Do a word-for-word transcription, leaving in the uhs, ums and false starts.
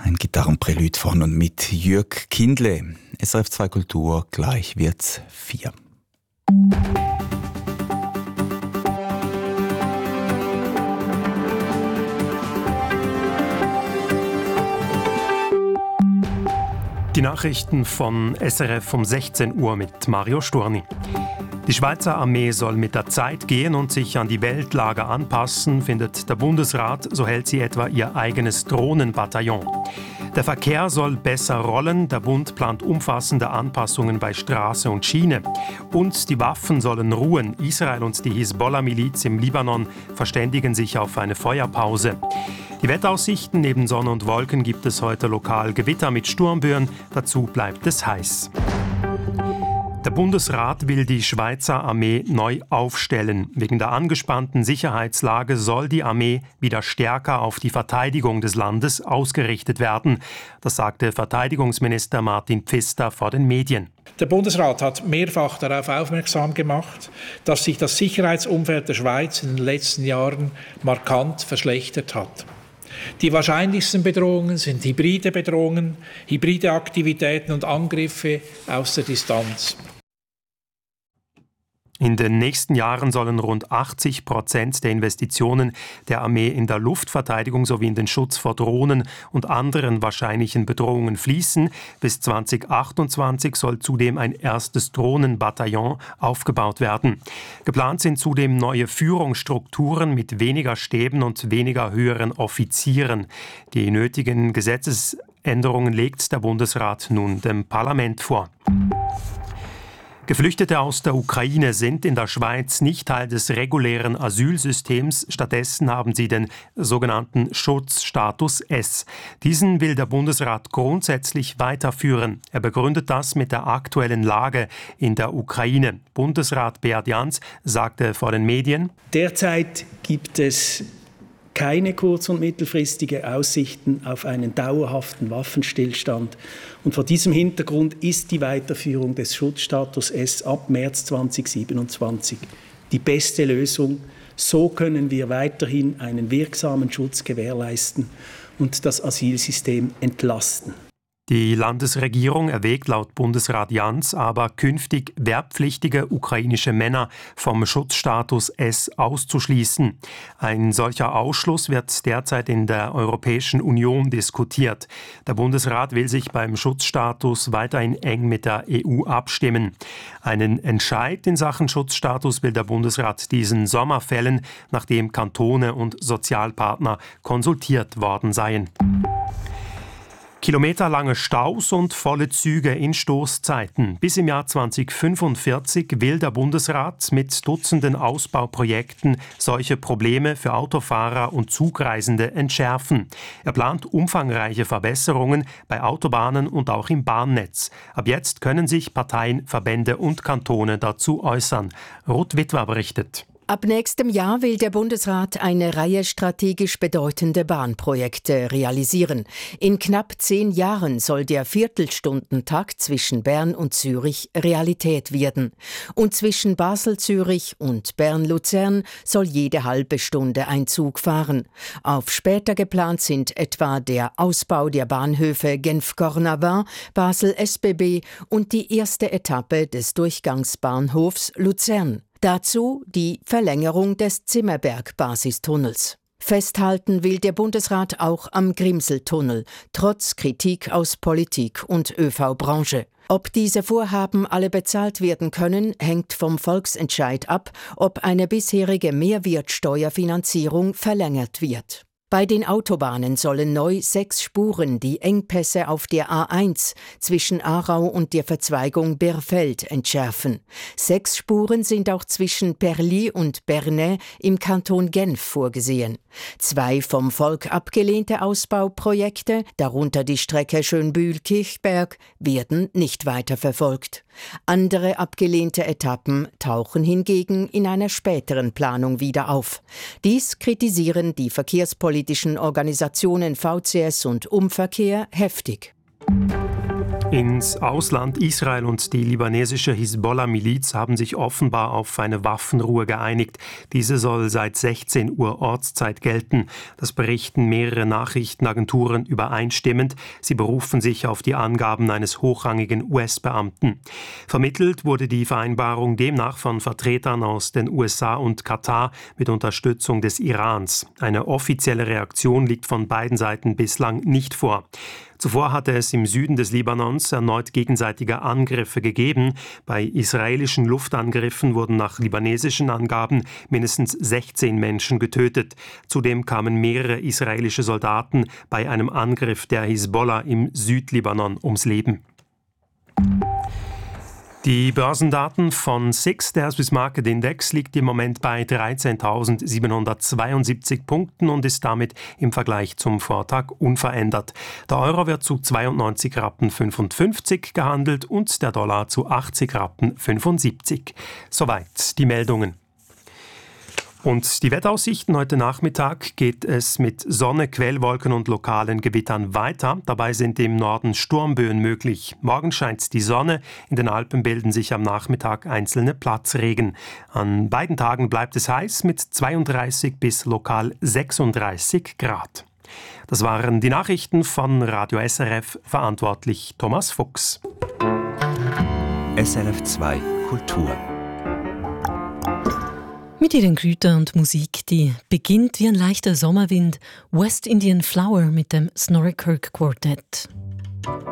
Ein Gitarrenprälude von und mit Jürg Kindle. S R F zwei Kultur, gleich wird's vier. Die Nachrichten von S R F um sechzehn Uhr mit Mario Storni. Die Schweizer Armee soll mit der Zeit gehen und sich an die Weltlage anpassen, findet der Bundesrat, so hält sie etwa ihr eigenes Drohnenbataillon. Der Verkehr soll besser rollen, der Bund plant umfassende Anpassungen bei Straße und Schiene. Und die Waffen sollen ruhen. Israel und die Hisbollah-Miliz im Libanon verständigen sich auf eine Feuerpause. Die Wetteraussichten: neben Sonne und Wolken gibt es heute lokal Gewitter mit Sturmböen, dazu bleibt es heiß. Der Bundesrat will die Schweizer Armee neu aufstellen. Wegen der angespannten Sicherheitslage soll die Armee wieder stärker auf die Verteidigung des Landes ausgerichtet werden. Das sagte Verteidigungsminister Martin Pfister vor den Medien. Der Bundesrat hat mehrfach darauf aufmerksam gemacht, dass sich das Sicherheitsumfeld der Schweiz in den letzten Jahren markant verschlechtert hat. Die wahrscheinlichsten Bedrohungen sind hybride Bedrohungen, hybride Aktivitäten und Angriffe aus der Distanz. In den nächsten Jahren sollen rund achtzig Prozent der Investitionen der Armee in der Luftverteidigung sowie in den Schutz vor Drohnen und anderen wahrscheinlichen Bedrohungen fließen. Bis zwanzig achtundzwanzig soll zudem ein erstes Drohnenbataillon aufgebaut werden. Geplant sind zudem neue Führungsstrukturen mit weniger Stäben und weniger höheren Offizieren. Die nötigen Gesetzesänderungen legt der Bundesrat nun dem Parlament vor. Geflüchtete aus der Ukraine sind in der Schweiz nicht Teil des regulären Asylsystems. Stattdessen haben sie den sogenannten Schutzstatus S. Diesen will der Bundesrat grundsätzlich weiterführen. Er begründet das mit der aktuellen Lage in der Ukraine. Bundesrat Beat Jans sagte vor den Medien: Derzeit gibt es keine kurz- und mittelfristige Aussichten auf einen dauerhaften Waffenstillstand. Und vor diesem Hintergrund ist die Weiterführung des Schutzstatus S ab März zweitausendsiebenundzwanzig die beste Lösung. So können wir weiterhin einen wirksamen Schutz gewährleisten und das Asylsystem entlasten. Die Landesregierung erwägt laut Bundesrat Jans aber künftig wehrpflichtige ukrainische Männer vom Schutzstatus S auszuschließen. Ein solcher Ausschluss wird derzeit in der Europäischen Union diskutiert. Der Bundesrat will sich beim Schutzstatus weiterhin eng mit der E U abstimmen. Einen Entscheid in Sachen Schutzstatus will der Bundesrat diesen Sommer fällen, nachdem Kantone und Sozialpartner konsultiert worden seien. Kilometerlange Staus und volle Züge in Stoßzeiten. Bis im Jahr zweitausendfünfundvierzig will der Bundesrat mit Dutzenden Ausbauprojekten solche Probleme für Autofahrer und Zugreisende entschärfen. Er plant umfangreiche Verbesserungen bei Autobahnen und auch im Bahnnetz. Ab jetzt können sich Parteien, Verbände und Kantone dazu äußern. Ruth Witwer berichtet. Ab nächstem Jahr will der Bundesrat eine Reihe strategisch bedeutende Bahnprojekte realisieren. In knapp zehn Jahren soll der Viertelstundentakt zwischen Bern und Zürich Realität werden. Und zwischen Basel-Zürich und Bern-Luzern soll jede halbe Stunde ein Zug fahren. Auf später geplant sind etwa der Ausbau der Bahnhöfe Genf-Cornavin, Basel-S B B und die erste Etappe des Durchgangsbahnhofs Luzern. Dazu die Verlängerung des Zimmerberg-Basistunnels. Festhalten will der Bundesrat auch am Grimseltunnel, trotz Kritik aus Politik und ÖV-Branche. Ob diese Vorhaben alle bezahlt werden können, hängt vom Volksentscheid ab, ob eine bisherige Mehrwertsteuerfinanzierung verlängert wird. Bei den Autobahnen sollen neu sechs Spuren die Engpässe auf der A eins zwischen Aarau und der Verzweigung Birfeld entschärfen. Sechs Spuren sind auch zwischen Perly und Bernay im Kanton Genf vorgesehen. Zwei vom Volk abgelehnte Ausbauprojekte, darunter die Strecke Schönbühl-Kirchberg, werden nicht weiterverfolgt. Andere abgelehnte Etappen tauchen hingegen in einer späteren Planung wieder auf. Dies kritisieren die verkehrspolitischen Organisationen V C S und Umverkehr heftig. Ins Ausland. Israel und die libanesische Hisbollah-Miliz haben sich offenbar auf eine Waffenruhe geeinigt. Diese soll seit sechzehn Uhr Ortszeit gelten. Das berichten mehrere Nachrichtenagenturen übereinstimmend. Sie berufen sich auf die Angaben eines hochrangigen U S-Beamten. Vermittelt wurde die Vereinbarung demnach von Vertretern aus den U S A und Katar mit Unterstützung des Irans. Eine offizielle Reaktion liegt von beiden Seiten bislang nicht vor. Zuvor hatte es im Süden des Libanons erneut gegenseitige Angriffe gegeben. Bei israelischen Luftangriffen wurden nach libanesischen Angaben mindestens sechzehn Menschen getötet. Zudem kamen mehrere israelische Soldaten bei einem Angriff der Hisbollah im Südlibanon ums Leben. Die Börsendaten von S I X, der Swiss Market Index, liegt im Moment bei dreizehntausendsiebenhundertzweiundsiebzig Punkten und ist damit im Vergleich zum Vortag unverändert. Der Euro wird zu zweiundneunzig Rappen fünfundfünfzig gehandelt und der Dollar zu achtzig Rappen fünfundsiebzig. Soweit die Meldungen. Und die Wetteraussichten heute Nachmittag geht es mit Sonne, Quellwolken und lokalen Gewittern weiter. Dabei sind im Norden Sturmböen möglich. Morgen scheint die Sonne. In den Alpen bilden sich am Nachmittag einzelne Platzregen. An beiden Tagen bleibt es heiß mit zweiunddreißig bis lokal sechsunddreißig Grad. Das waren die Nachrichten von Radio S R F, verantwortlich Thomas Fuchs. S R F zwei Kultur. Mit ihren Kräutern und Musik, die beginnt wie ein leichter Sommerwind, West Indian Flower mit dem Snorri Kirk Quartet.